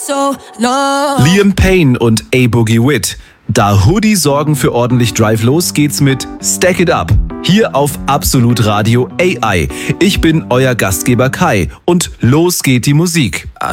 so long. Liam Payne und A-Boogie Wit. Da Hoodie sorgen für ordentlich Drive, los geht's mit Stack It Up. Hier auf Absolut Radio AI. Ich bin euer Gastgeber Kai und los geht die Musik.